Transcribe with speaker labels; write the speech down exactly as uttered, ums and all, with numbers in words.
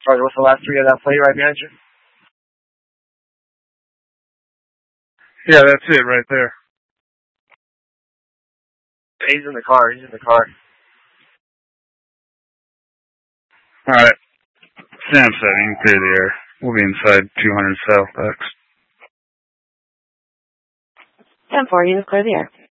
Speaker 1: Sorry, what's the last three of that plate right behind you?
Speaker 2: Yeah, that's it right there.
Speaker 1: He's in the car. He's in the car.
Speaker 2: All right. Sam said you can clear the air. We'll be inside two hundred South X.
Speaker 3: ten four, you can clear the air.